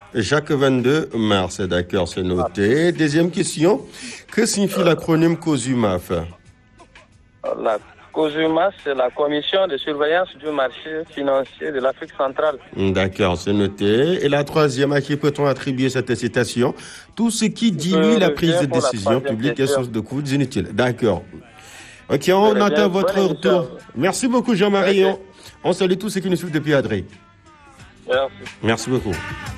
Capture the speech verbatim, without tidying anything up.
Chaque vingt-deux mars, d'accord, c'est noté. Deuxième question, que signifie l'acronyme COSUMAF? La COSUMAF, c'est la Commission de surveillance du marché financier de l'Afrique centrale. D'accord, c'est noté. Et la troisième, à qui peut-on attribuer cette citation? Tout ce qui dilue la prise de décision publique est source de coûts inutiles. D'accord. Ok, on attend votre retour. Merci beaucoup, Jean-Marie. On, on salue tous ceux qui nous suivent depuis Adré. Merci. Merci beaucoup.